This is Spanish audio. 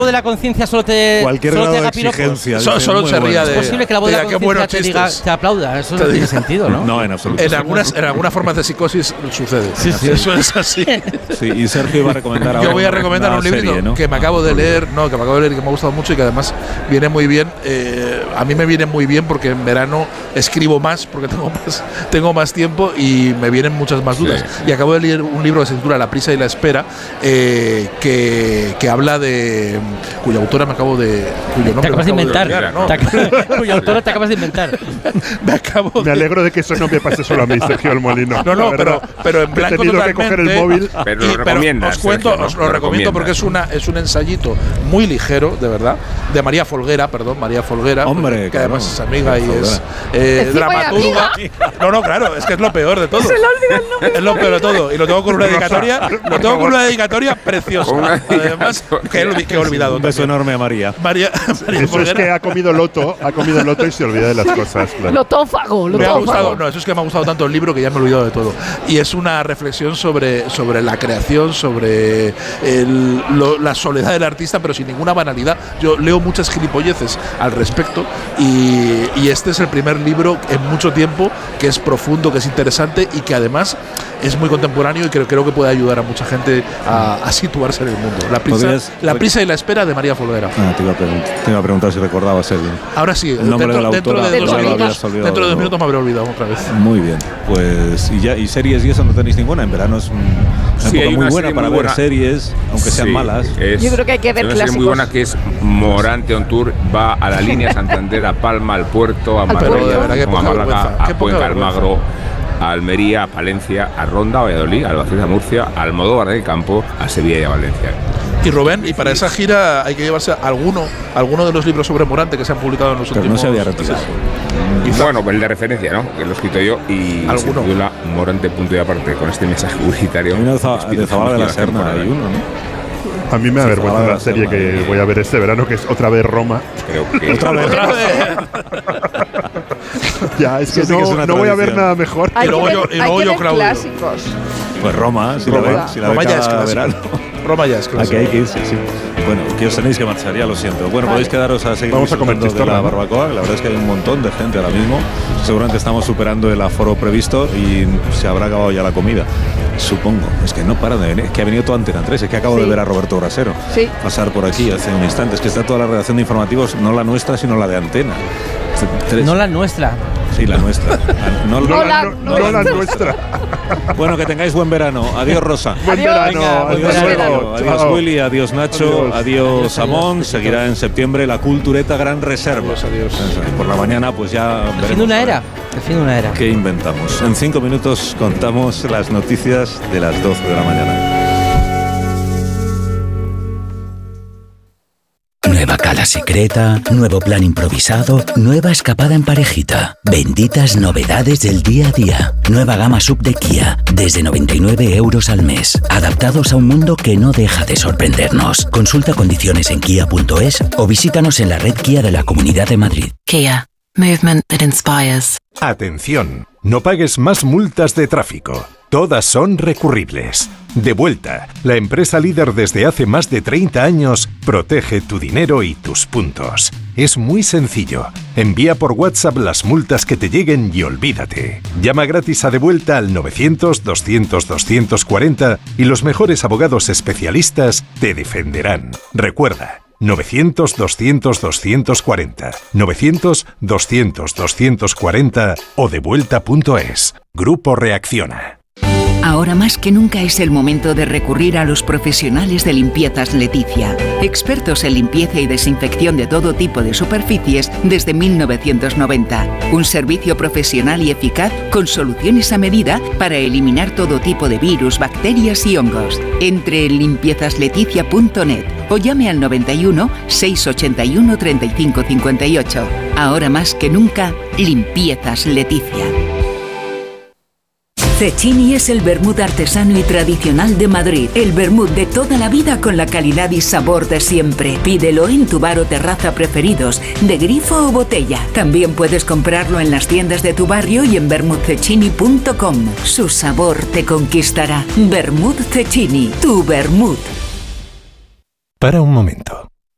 de la conciencia solo te cualquier grado de exigencia. Solo se ría de. Es posible que la voz de la conciencia te aplauda. Eso no tiene sentido, ¿no? No, en absoluto. En algunas formas de psicosis sucede. Sí. Eso es así. Sí, y Sergio iba a recomendar ahora. Yo voy a recomendar un libro serie, ¿no? que me acabo de leer, y que me ha gustado mucho y que además viene muy bien. A mí me viene muy bien porque en verano escribo más, porque tengo más tiempo y me vienen muchas más dudas. Y acabo de leer un libro que se titula La prisa y la espera, que habla de. Cuya autora me acabo de. Cuyo nombre te acabas de inventar. ¿no? Cuya autora te acabas de inventar. Me alegro de que eso no me pase solo a mí, Sergio El Molino. No, pero en blanco he tenido que coger el móvil. Pero os lo recomiendo porque es un ensayito muy ligero, de verdad, de María Folguera, Hombre, que además es amiga y es dramaturga. No, claro, es que es lo peor de todo. Se le olvida el nombre. Es lo peor de todo. Y lo tengo con una dedicatoria preciosa. Además, que he olvidado. Un beso enorme a María. María Eso Folguera. es que ha comido loto y se olvida de las cosas. Claro. Lotófago. Me ha gustado, eso es que me ha gustado tanto el libro que ya me he olvidado de todo. Y es una reflexión sobre la creación, sobre la soledad del artista, pero sin ninguna banalidad. Yo leo muchas gilipolleces al respecto y este es el primer libro en mucho tiempo que es profundo, que es interesante y que además es muy contemporáneo y creo que puede ayudar a mucha gente a situarse en el mundo. La prisa y la espera de María Folguera. Te iba a preguntar si recordabas el. Ahora sí, el nombre de la autora. Dentro de 2 minutos me habré olvidado otra vez. Muy bien, pues y series y eso no tenéis ninguna. En verano es una época muy buena para ver series, aunque sean malas. Yo creo que hay que ver clásicos. Es muy buena que es Morante on Tour, va a la línea Santander, a Palma, al Puerto, a Málaga, a Cuenca, Almagro, a Almería, a Palencia, a Ronda, a Valladolid, a Albacete, a Murcia, a Almodóvar del Campo, a Sevilla y a Valencia. Y Rubén, y para esa gira hay que llevarse alguno de los libros sobre Morante que se han publicado en los últimos. No se había retirado. Bueno, el de referencia, ¿no? Que lo he escrito yo y se titula Morante punto y aparte con este mensaje publicitario. Hay uno de Zabala de la Serna, hay uno, ¿no? A mí me avergüenza la serie que voy a ver este verano, que es otra vez Roma. Creo que otra vez. Ya, es que no voy a ver nada mejor. Hay y luego yo Claudio. Clásicos. Pues Roma, si Roma ya es clásico. Roma ya es clásico. Aquí hay que irse, sí. Bueno, que os tenéis que marchar, ya lo siento. Bueno, podéis quedaros a seguir disfrutando de la barbacoa. La verdad es que hay un montón de gente ahora mismo. Seguramente estamos superando el aforo previsto y se habrá acabado ya la comida. Supongo. Es que no para de venir. Es que ha venido toda Antena 3. Es que acabo de ver a Roberto Brasero pasar por aquí hace un instante. Es que está toda la redacción de informativos, no la nuestra, sino la de Antena. No la nuestra. Sí, la nuestra. No la nuestra. Bueno, que tengáis buen verano. Adiós, Rosa. Buen verano. Venga, adiós, verano. Adiós, Willy. Adiós, Nacho. Adiós, Amón. Seguirá en septiembre la Cultureta Gran Reserva. Adiós. Por la mañana, pues ya veremos. El fin de una era. El fin de una era. ¿Qué inventamos? En 5 minutos contamos las noticias de las 12 de la mañana. Nueva cala secreta, nuevo plan improvisado, nueva escapada en parejita. Benditas novedades del día a día. Nueva gama sub de Kia, desde 99 € al mes. Adaptados a un mundo que no deja de sorprendernos. Consulta condiciones en kia.es o visítanos en la red Kia de la Comunidad de Madrid. Kia. Movement that inspires. Atención, no pagues más multas de tráfico. Todas son recurribles. Devuelta, la empresa líder desde hace más de 30 años, protege tu dinero y tus puntos. Es muy sencillo. Envía por WhatsApp las multas que te lleguen y olvídate. Llama gratis a Devuelta al 900-200-240 y los mejores abogados especialistas te defenderán. Recuerda, 900-200-240, 900-200-240 o devuelta.es. Grupo Reacciona. Ahora más que nunca es el momento de recurrir a los profesionales de Limpiezas Leticia, expertos en limpieza y desinfección de todo tipo de superficies desde 1990. Un servicio profesional y eficaz con soluciones a medida para eliminar todo tipo de virus, bacterias y hongos. Entre en limpiezasLeticia.net o llame al 91 681 35 58. Ahora más que nunca, Limpiezas Leticia. Cecchini es el vermut artesano y tradicional de Madrid. El vermut de toda la vida con la calidad y sabor de siempre. Pídelo en tu bar o terraza preferidos, de grifo o botella. También puedes comprarlo en las tiendas de tu barrio y en vermutcecchini.com. Su sabor te conquistará. Vermut Cecchini, tu vermut. Para un momento.